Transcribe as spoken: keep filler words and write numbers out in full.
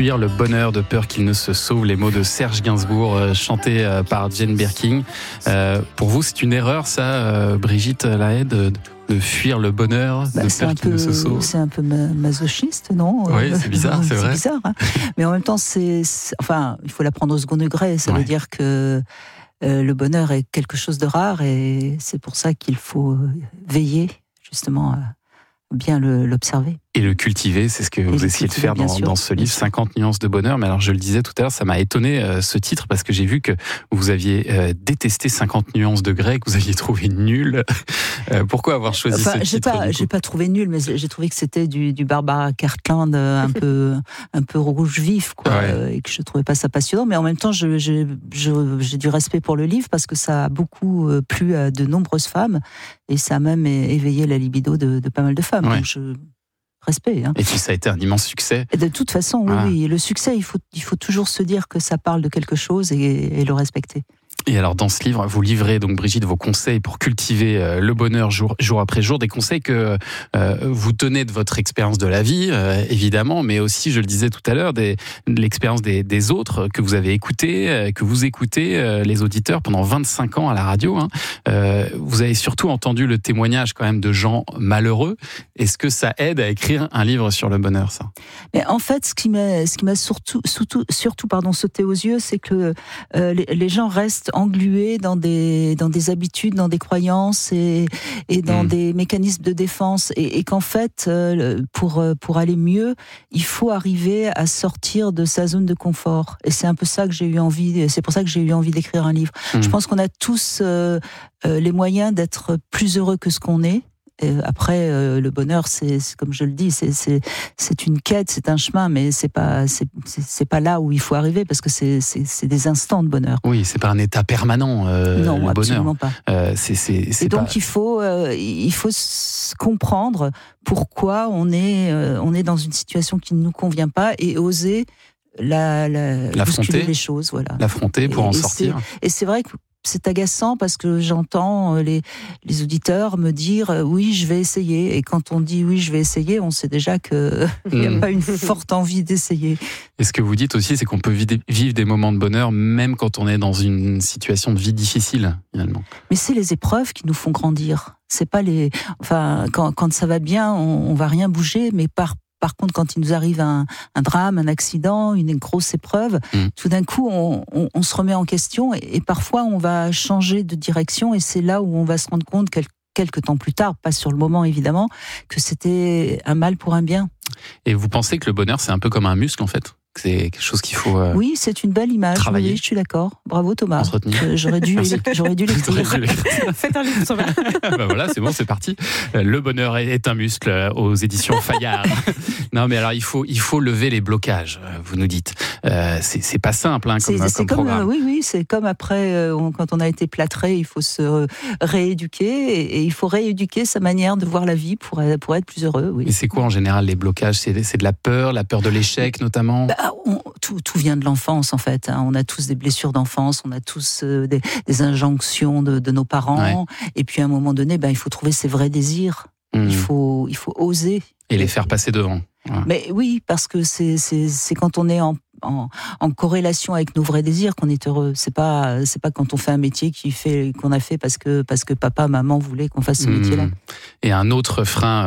fuir le bonheur de peur qu'il ne se sauve, les mots de Serge Gainsbourg euh, chantés euh, par Jane Birkin. Euh, pour vous, c'est une erreur ça, euh, Brigitte Lahaye, de, de fuir le bonheur bah, de peur qu'il peu, ne se sauve? C'est un peu masochiste, non? Oui, c'est bizarre, c'est, c'est vrai. C'est bizarre, hein. Mais en même temps, c'est, c'est, enfin, il faut la prendre au second degré. Ça ouais. veut dire que euh, le bonheur est quelque chose de rare et c'est pour ça qu'il faut veiller justement à bien le, l'observer. Et le cultiver, c'est ce que et vous essayez de faire dans, sûr, dans ce livre, cinquante nuances de bonheur. Mais alors, je le disais tout à l'heure, ça m'a étonné euh, ce titre, parce que j'ai vu que vous aviez euh, détesté cinquante nuances de grec, vous aviez trouvé nul. euh, pourquoi avoir choisi enfin, ce j'ai titre? Pas, j'ai pas trouvé nul, mais j'ai trouvé que c'était du, du Barbara Cartland un peu, un peu rouge vif, quoi, ouais. euh, et que je trouvais pas ça passionnant. Mais en même temps, je, je, je, j'ai du respect pour le livre, parce que ça a beaucoup plu à de nombreuses femmes, et ça a même éveillé la libido de, de pas mal de femmes. Ouais. Donc je... Respect. Hein. Et puis ça a été un immense succès. Et de toute façon, oui, ah. oui. Le succès, il faut, il faut toujours se dire que ça parle de quelque chose et, et le respecter. Et alors, dans ce livre, vous livrez donc, Brigitte, vos conseils pour cultiver euh, le bonheur jour, jour après jour, des conseils que euh, vous tenez de votre expérience de la vie, euh, évidemment, mais aussi, je le disais tout à l'heure, des, de l'expérience des, des autres que vous avez écoutés, euh, que vous écoutez, euh, les auditeurs, pendant vingt-cinq ans à la radio. Hein. Euh, vous avez surtout entendu le témoignage quand même de gens malheureux. Est-ce que ça aide à écrire un livre sur le bonheur, ça? Mais en fait, ce qui m'a, ce qui m'a surtout, surtout, surtout pardon, sauté aux yeux, c'est que euh, les, les gens restent englués dans des dans des habitudes, dans des croyances et et dans mmh. des mécanismes de défense et, et qu'en fait euh, pour pour aller mieux, il faut arriver à sortir de sa zone de confort. Et c'est un peu ça que j'ai eu envie. C'est pour ça que j'ai eu envie d'écrire un livre. Mmh. Je pense qu'on a tous euh, euh, les moyens d'être plus heureux que ce qu'on est. Et après, euh, le bonheur, c'est, c'est comme je le dis, c'est, c'est, c'est une quête, c'est un chemin, mais c'est pas, c'est, c'est, c'est pas là où il faut arriver, parce que c'est, c'est, c'est des instants de bonheur. Oui, c'est pas un état permanent. Euh, non, le absolument bonheur. pas. Euh, c'est, c'est, c'est Et donc pas... il faut, euh, il faut comprendre pourquoi on est, euh, on est dans une situation qui ne nous convient pas et oser la, la, l'affronter, les choses, voilà. L'affronter pour et, en et sortir. C'est, et c'est vrai que c'est agaçant parce que j'entends les, les auditeurs me dire euh, oui, je vais essayer. Et quand on dit oui, je vais essayer, on sait déjà qu'il n'y a mmh. pas une forte envie d'essayer. Et ce que vous dites aussi, c'est qu'on peut vivre des moments de bonheur même quand on est dans une situation de vie difficile, finalement. Mais c'est les épreuves qui nous font grandir. C'est pas les, enfin, quand, quand ça va bien, on, on va rien bouger, mais par Par contre, quand il nous arrive un, un drame, un accident, une grosse épreuve, mmh. tout d'un coup, on, on, on se remet en question et, et parfois, on va changer de direction et c'est là où on va se rendre compte, quel, quelques temps plus tard, pas sur le moment évidemment, que c'était un mal pour un bien. Et vous pensez que le bonheur, c'est un peu comme un muscle en fait ? C'est quelque chose qu'il faut euh, oui, c'est une belle image. Travailler. Oui, je suis d'accord. Bravo Thomas. Euh, j'aurais dû, j'aurais dû l'écrire. Faites un livre sur ça. Ben voilà, c'est bon, c'est parti. Le bonheur est un muscle aux éditions Fayard. Non, mais alors il faut, il faut lever les blocages. Vous nous dites. Euh, c'est, c'est pas simple, hein, comme, c'est, c'est comme, comme programme. Euh, oui, oui, c'est comme après, euh, on, quand on a été plâtré, il faut se rééduquer et, et il faut rééduquer sa manière de voir la vie pour, pour être plus heureux. Oui. Et c'est quoi en général les blocages ? C'est, c'est de la peur, la peur de l'échec notamment. Bah, on, tout, tout vient de l'enfance en fait. Hein. On a tous des blessures d'enfance, on a tous euh, des, des injonctions de, de nos parents. Ouais. Et puis à un moment donné, ben, il faut trouver ses vrais désirs. Mmh. Il faut, il faut oser. Et les faire passer devant. Ouais. Mais oui, parce que c'est, c'est, c'est quand on est en, en, en corrélation avec nos vrais désirs qu'on est heureux. C'est pas, c'est pas quand on fait un métier qui fait, qu'on a fait parce que, parce que papa, maman voulaient qu'on fasse ce mmh. métier-là. Et un autre frein